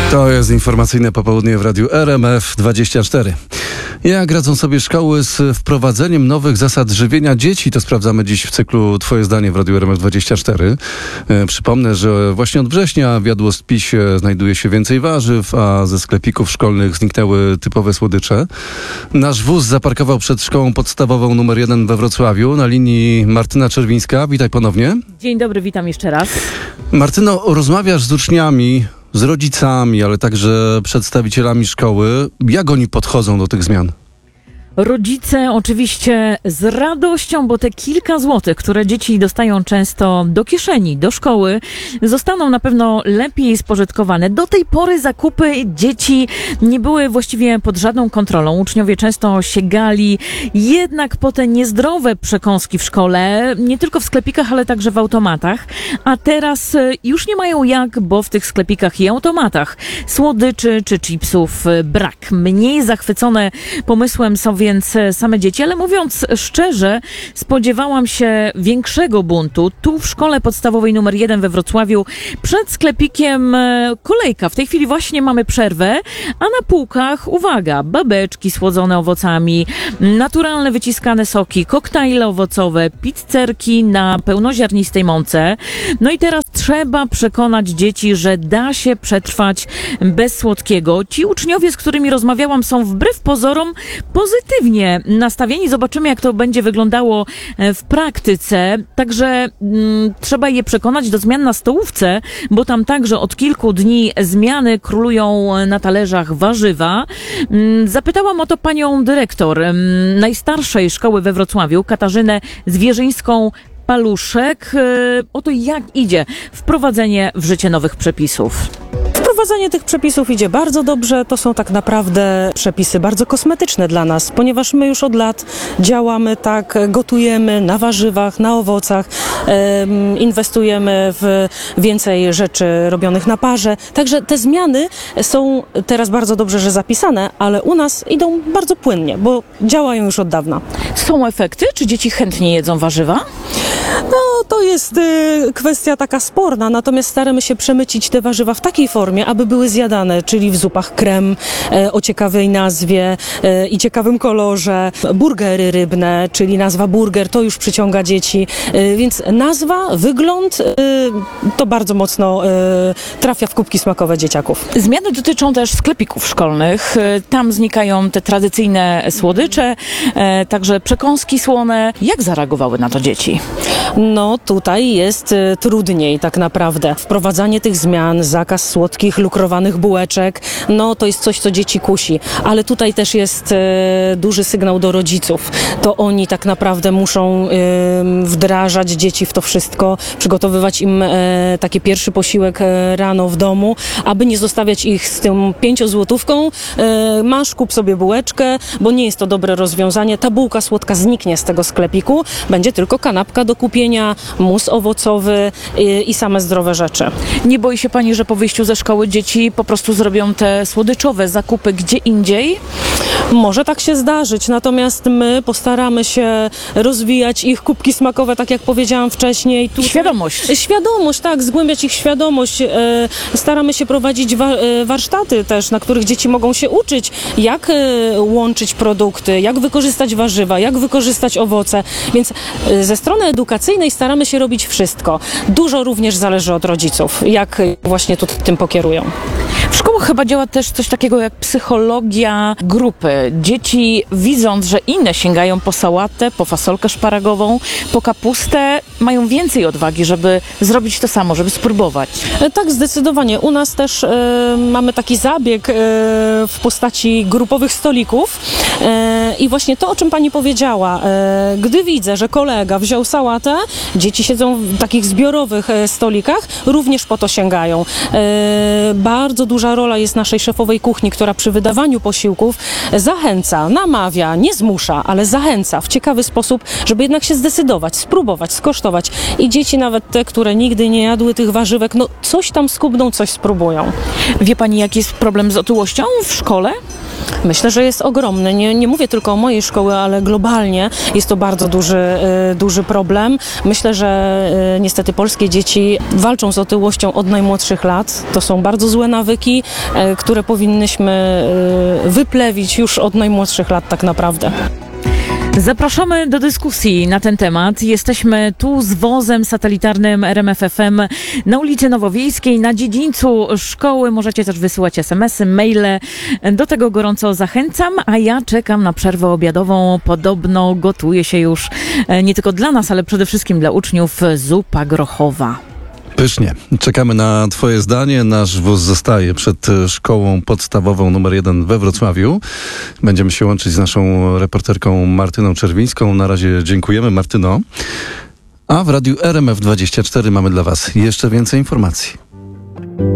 To jest informacyjne popołudnie w Radiu RMF24. Jak radzą sobie szkoły z wprowadzeniem nowych zasad żywienia dzieci? To sprawdzamy dziś w cyklu Twoje zdanie w Radiu RMF24. Przypomnę, że właśnie od września w jadłospisie znajduje się więcej warzyw, a ze sklepików szkolnych zniknęły typowe słodycze. Nasz wóz zaparkował przed szkołą podstawową nr 1 we Wrocławiu. Na linii Martyna Czerwińska. Witaj ponownie. Dzień dobry, witam jeszcze raz. Martyno, rozmawiasz z uczniami, z rodzicami, ale także przedstawicielami szkoły. Jak oni podchodzą do tych zmian? Rodzice oczywiście z radością, bo te kilka złotych, które dzieci dostają często do kieszeni, do szkoły, zostaną na pewno lepiej spożytkowane. Do tej pory zakupy dzieci nie były właściwie pod żadną kontrolą. Uczniowie często sięgali jednak po te niezdrowe przekąski w szkole, nie tylko w sklepikach, ale także w automatach. A teraz już nie mają jak, bo w tych sklepikach i automatach słodyczy czy chipsów brak. Mniej zachwycone pomysłem są więc same dzieci, ale mówiąc szczerze, spodziewałam się większego buntu. Tu w szkole podstawowej nr 1 we Wrocławiu przed sklepikiem kolejka. W tej chwili właśnie mamy przerwę, a na półkach, uwaga, babeczki słodzone owocami, naturalne wyciskane soki, koktajle owocowe, pizzerki na pełnoziarnistej mące. No i teraz trzeba przekonać dzieci, że da się przetrwać bez słodkiego. Ci uczniowie, z którymi rozmawiałam, są wbrew pozorom pozytywnie nastawieni. Zobaczymy, jak to będzie wyglądało w praktyce. Także trzeba je przekonać do zmian na stołówce, bo tam także od kilku dni zmiany królują na talerzach warzywa. Zapytałam o to panią dyrektor najstarszej szkoły we Wrocławiu, Katarzynę Zwierzyńską-Paluszek, o to, jak idzie wprowadzenie w życie nowych przepisów. Wprowadzenie tych przepisów idzie bardzo dobrze. To są tak naprawdę przepisy bardzo kosmetyczne dla nas, ponieważ my już od lat działamy tak, gotujemy na warzywach, na owocach, inwestujemy w więcej rzeczy robionych na parze. Także te zmiany są teraz bardzo dobrze, że zapisane, ale u nas idą bardzo płynnie, bo działają już od dawna. Są efekty? Czy dzieci chętnie jedzą warzywa? No, to jest kwestia taka sporna, natomiast staramy się przemycić te warzywa w takiej formie, aby były zjadane, czyli w zupach krem o ciekawej nazwie i ciekawym kolorze, burgery rybne, czyli nazwa burger, to już przyciąga dzieci, więc nazwa, wygląd to bardzo mocno trafia w kubki smakowe dzieciaków. Zmiany dotyczą też sklepików szkolnych. Tam znikają te tradycyjne słodycze, także przekąski słone. Jak zareagowały na to dzieci? No tutaj jest trudniej tak naprawdę. Wprowadzanie tych zmian, zakaz słodkich, lukrowanych bułeczek, no to jest coś, co dzieci kusi. Ale tutaj też jest duży sygnał do rodziców. To oni tak naprawdę muszą wdrażać dzieci w to wszystko, przygotowywać im taki pierwszy posiłek rano w domu, aby nie zostawiać ich z tą 5-złotówką. Masz, kup sobie bułeczkę, bo nie jest to dobre rozwiązanie. Ta bułka słodka zniknie z tego sklepiku. Będzie tylko kanapka do kupienia, mus owocowy i same zdrowe rzeczy. Nie boi się pani, że po wyjściu ze szkoły dzieci po prostu zrobią te słodyczowe zakupy gdzie indziej? Może tak się zdarzyć, natomiast my postaramy się rozwijać ich kubki smakowe, tak jak powiedziałam wcześniej. Świadomość, tak, zgłębiać ich świadomość. Staramy się prowadzić warsztaty też, na których dzieci mogą się uczyć, jak łączyć produkty, jak wykorzystać warzywa, jak wykorzystać owoce, więc ze strony edukacyjnej staramy się robić wszystko. Dużo również zależy od rodziców, jak właśnie tym pokierują. W szkołach chyba działa też coś takiego jak psychologia grupy. Dzieci, widząc, że inne sięgają po sałatę, po fasolkę szparagową, po kapustę, mają więcej odwagi, żeby zrobić to samo, żeby spróbować. Tak, zdecydowanie. U nas też mamy taki zabieg w postaci grupowych stolików i właśnie to, o czym pani powiedziała, gdy widzę, że kolega wziął sałatę, dzieci siedzą w takich zbiorowych stolikach, również po to sięgają. Bardzo duża rola jest naszej szefowej kuchni, która przy wydawaniu posiłków zachęca, namawia, nie zmusza, ale zachęca w ciekawy sposób, żeby jednak się zdecydować, spróbować, skosztować. I dzieci, nawet te, które nigdy nie jadły tych warzywek, no coś tam skubną, coś spróbują. Wie pani, jaki jest problem z otyłością w szkole? Myślę, że jest ogromny. Nie mówię tylko o mojej szkoły, ale globalnie jest to bardzo duży problem. Myślę, że niestety polskie dzieci walczą z otyłością od najmłodszych lat. To są bardzo złe nawyki, które powinnyśmy wyplewić już od najmłodszych lat tak naprawdę. Zapraszamy do dyskusji na ten temat. Jesteśmy tu z wozem satelitarnym RMF FM na ulicy Nowowiejskiej, na dziedzińcu szkoły. Możecie też wysyłać SMS-y, maile. Do tego gorąco zachęcam, a ja czekam na przerwę obiadową. Podobno gotuje się już nie tylko dla nas, ale przede wszystkim dla uczniów zupa grochowa. Pysznie. Czekamy na twoje zdanie. Nasz wóz zostaje przed szkołą podstawową numer 1 we Wrocławiu. Będziemy się łączyć z naszą reporterką Martyną Czerwińską. Na razie dziękujemy, Martyno. A w radiu RMF24 mamy dla was jeszcze więcej informacji.